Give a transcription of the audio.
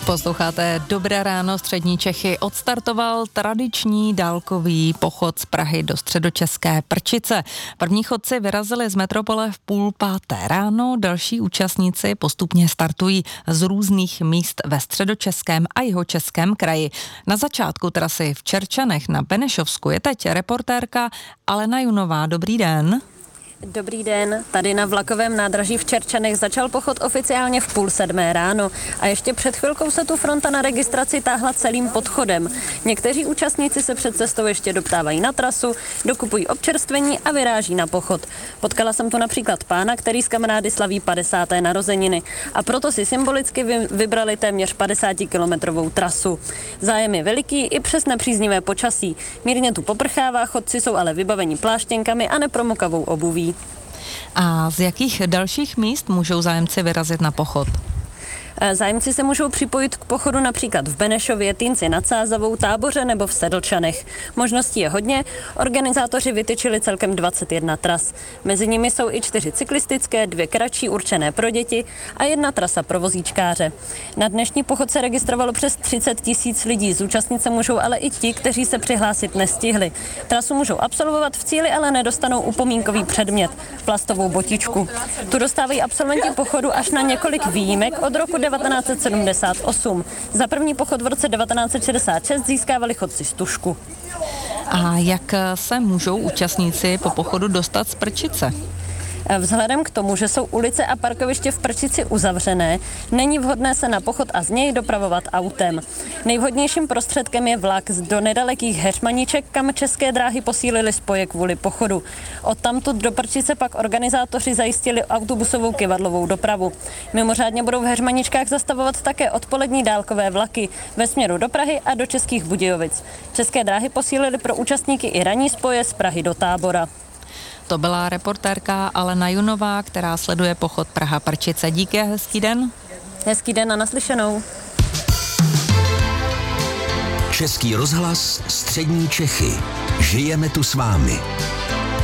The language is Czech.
Posloucháte Dobré ráno, střední Čechy. Odstartoval tradiční dálkový pochod z Prahy do středočeské Prčice. První chodci vyrazili z metropole v 4:30 ráno, další účastníci postupně startují z různých míst ve středočeském a jihočeském kraji. Na začátku trasy v Čerčanech na Benešovsku je teď reportérka Alena Junová. Dobrý den. Dobrý den, tady na vlakovém nádraží v Čerčanech začal pochod oficiálně v 6:30 ráno a ještě před chvilkou se tu fronta na registraci táhla celým podchodem. Někteří účastníci se před cestou ještě doptávají na trasu, dokupují občerstvení a vyráží na pochod. Potkala jsem tu například pána, který s kamarády slaví 50. narozeniny a proto si symbolicky vybrali téměř 50-kilometrovou trasu. Zájem je veliký i přes nepříznivé počasí. Mírně tu poprchává, chodci jsou ale vybaveni pláštěnkami a nepromokavou obuví. A z jakých dalších míst můžou zájemci vyrazit na pochod? Zájemci se můžou připojit k pochodu například v Benešově, Týnci nad Sázavou, Táboře nebo v Sedlčanech. Možností je hodně, organizátoři vytyčili celkem 21 tras. Mezi nimi jsou i 4 cyklistické, 2 kratší určené pro děti a 1 trasa pro vozíčkáře. Na dnešní pochod se registrovalo přes 30 000 lidí, zúčastnit se můžou ale i ti, kteří se přihlásit nestihli. Trasu můžou absolvovat v cíli, ale nedostanou upomínkový předmět, plastovou botičku. Tu dostávají absolventi pochodu až na několik výjimek od roku 1978. Za první pochod v roce 1966 získávali chodci stužku. A jak se můžou účastníci po pochodu dostat z Prčice? Vzhledem k tomu, že jsou ulice a parkoviště v Prčici uzavřené, není vhodné se na pochod a z něj dopravovat autem. Nejvhodnějším prostředkem je vlak do nedalekých Heřmaniček, kam České dráhy posílily spoje kvůli pochodu. Odtamtud do Prčice pak organizátoři zajistili autobusovou kyvadlovou dopravu. Mimořádně budou v Heřmaničkách zastavovat také odpolední dálkové vlaky ve směru do Prahy a do Českých Budějovic. České dráhy posílily pro účastníky i ranní spoje z Prahy do Tábora. To byla reportérka Alena Junová, která sleduje pochod Praha-Prčice. Díky a hezký den. Hezký den a naslyšenou. Český rozhlas, střední Čechy. Žijeme tu s vámi.